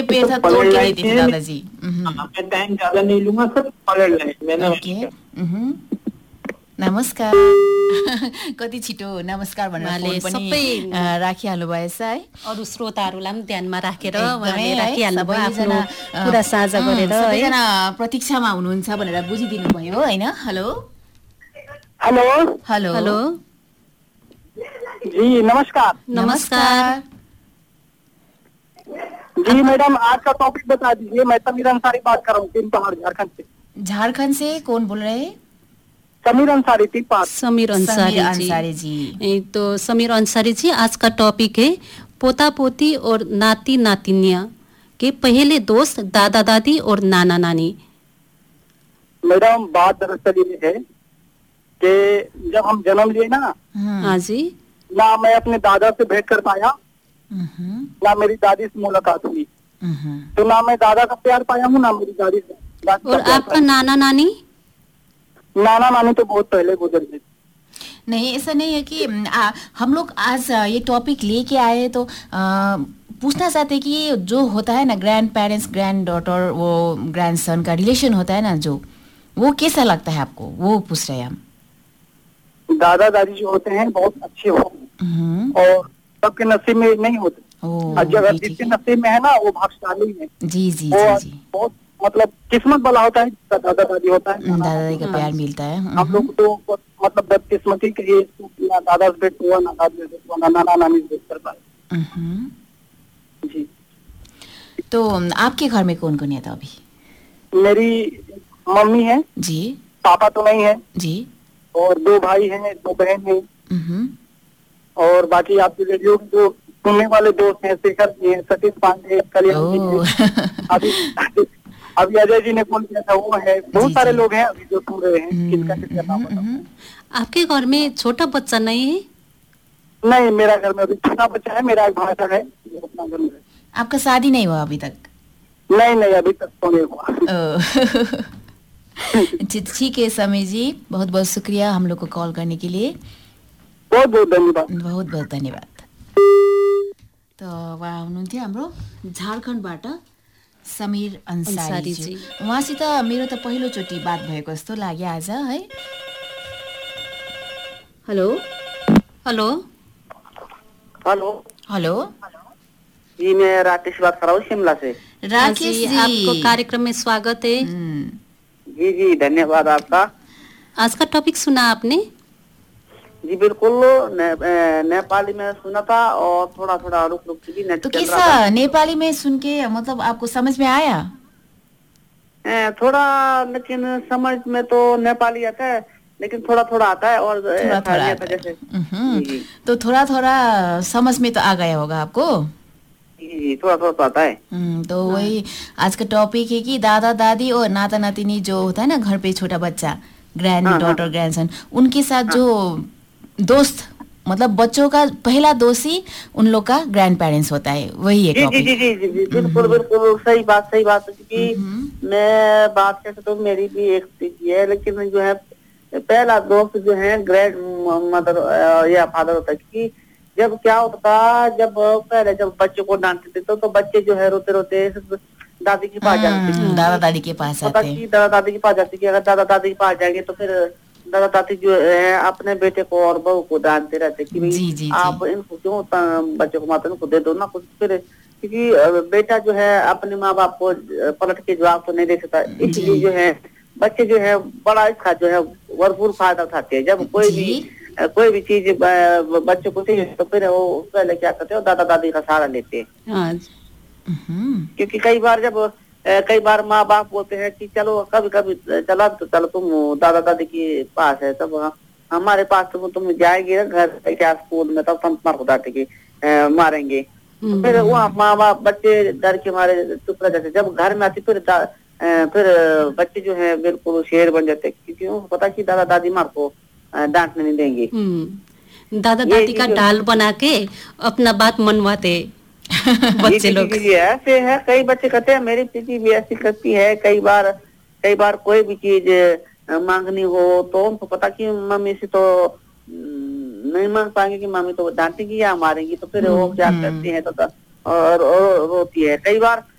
में पेड़ था तोड़ के नहीं देते दादाजी। मैं टाइम ज्यादा नहीं लूंगा, सब पलट लाइन मैंने। ओके। नमस्कार। कति छिटो नमस्कार भनेर फोन पनि राखिहाल्नु भएछ है। अरू श्रोताहरूलाई पनि ध्यानमा राखेर उहाँले राखिहाल्नु भयो आफ्नो कुरा साझा गरेर। सबैजना प्रतीक्षामा हुनुहुन्छ भनेर बुझिदिनु भयो होइन। हेलो हेलो हेलो हेलो जी नमस्कार। नमस्कार जी मैडम, आज का टॉपिक बता दीजिए। मैं समीर अंसारी बात कर रहा हूँ, तीन पहाड़, झारखंड से। झारखंड से कौन बोल रहे हैं? समीर अंसारी, तीन पहाड़। समीर अंसारी जी। तो समीर अंसारी जी, आज का टॉपिक है पोता पोती और नाती नातिनिया के पहले दोस्त, दादा दादी और नाना नानी। मैडम बात दरअसल ये है कि जब हम जन्म लिए ना, हाँ जी, ना मैं अपने दादा से भेंट कर पाया, ना मेरी दादी से मुलाकात हुई, तो ना मैं दादा का प्यार पाया हूँ, ना मेरी दादी से। और आपका नाना नानी? नाना नानी तो बहुत पहले गुजर गए। नहीं, ऐसा नहीं है कि हम लोग आज ये टॉपिक लेके आए तो पूछना चाहते कि जो होता है ना ग्रैंड पेरेंट्स, ग्रैंड डॉटर, वो ग्रैंड सन का रिलेशन होता है ना, जो वो कैसा लगता है आपको, वो पूछ रहे हैं हम। दादा दादी जो होते हैं बहुत अच्छे हो, और सबके नसीब में नहीं होते। जब जिसके नसीब में है ना वो भाग्यशाली है। जी जी जी, बहुत मतलब किस्मत वाला होता है, दादा दादी होता है, दादा दादी का प्यार मिलता है। हम लोग तो मतलब बदकिस्मती के लिए ना दादा से भेंट हुआ, ना दादी से भेंट हुआ, ना नाना नानी से भेंट कर पाए। जी। तो आपके घर में कौन कौन है तो अभी? मेरी मम्मी है जी, पापा तो नहीं है जी, और 2 भाई हैं, 2 बहन हैं, और बाकी आपके रेडियो जो सुनने वाले दोस्त हैं, शेखर जी हैं, सतीश पांडे, कल्याण जी हैं, अभी अजय जी ने फोन किया था, वो है, बहुत सारे लोग हैं अभी जो सुन रहे हैं। किसका किसका नाम बताऊं? आपके घर में छोटा बच्चा नहीं है? नहीं, मेरा घर में अभी छोटा बच्चा है, मेरा एक भाषा है, अपना घर में। आपका शादी नहीं हुआ अभी तक? नहीं, अभी तक तो नहीं हुआ। ठीक है समीर जी, बहुत बहुत शुक्रिया हम लोग को कॉल करने के लिए। बहुत बहुत धन्यवाद। बहुत बहुत धन्यवाद। तो उहाँ हुनुहुन्थ्यो हाम्रो झारखण्डबाट समीर अंसारी जी। उहाँसित मेरो त पहिलोचोटि बात भएको जस्तो लाग्यो आज है। हेलो हेलो हेलो हेलो जी, मैं राकेश बात कर रहा हूँ शिमला से। राकेश जी, आपको कार्यक्रम में स्वागत है। जी जी, धन्यवाद आपका। आज का टॉपिक सुना आपने? जी बिल्कुल, नेपाली में सुना था और थोड़ा थोड़ा रुक रुक के भी नेट तो कैसा नेपाली में सुन के मतलब आपको समझ में आया? थोड़ा, लेकिन समझ में तो नेपाली आता है, लेकिन थोड़ा थोड़ा आता है और थोड़ा थोड़ा आता है। तो थोड़ा थोड़ा समझ में तो आ गया होगा आपको? जी, थोड़ा थोड़ा आता है। तो वही आज का टॉपिक है कि दादा दादी और नाता नातिनी जो होता है ना घर पे छोटा बच्चा, ग्रैंड डॉटर, ग्रैंड सन, उनके साथ जो दोस्त, मतलब बच्चों का पहला दोषी उन लोग का ग्रैंड पेरेंट्स होता है, वही है टॉपिक। जी जी जी जी, बिल्कुल बिल्कुल सही बात क्योंकि मैं बात करता तो मेरी भी एक स्थिति है, लेकिन जो है पहला दोस्त जो है ग्रैंड मदर या फादर होता है। क्योंकि जब क्या होता था, जब पहले जब बच्चों को डांटते थे तो बच्चे जो है रोते रोते दादी के पास जाते थे, दादा दादी के पास आते हैं। दादा दादी के पास जाते कि अगर दादा दादी के पास जाएंगे तो फिर दादा दादी जो है अपने बेटे को और बहू को डांटते रहते कि भाई आप इनको क्यों बच्चों को माता इनको दे दो ना कुछ। फिर क्योंकि बेटा जो है अपने माँ बाप को पलट के जवाब तो नहीं दे सकता, इसलिए जो है बच्चे जो है बड़ा इसका जो है भरपूर फायदा उठाते हैं। जब कोई भी चीज बच्चों को चाहिए तो फिर वो पहले क्या करते हो, दादा दादी का सहारा लेते हैं। क्योंकि कई बार माँ बाप बोलते हैं कि चलो कभी कभी चलो तुम दादा दादी के पास है, तब हमारे पास तो तुम जाएगी ना घर क्या स्कूल में, तब हम तुम्हारे को डांटेंगे, मारेंगे। फिर वहाँ माँ बाप बच्चे डर के मारे चुप रह जाते। जब घर में आती फिर बच्चे जो है बिल्कुल शेर बन जाते, क्योंकि उनको पता कि दादा दादी मार को डांटने नहीं देंगे। दादा दादी का ढाल बना के अपना बात मनवाते बच्चे लोग। ऐसे है, कई बच्चे कहते हैं मेरी दीदी भी ऐसी करती है। कई बार कोई भी चीज मांगनी हो तो उनको पता कि मम्मी से तो नहीं मांग पाएंगे, कि मम्मी तो डांटेगी या मारेंगी, तो फिर वो क्या करती है तो और रोती है। कई बार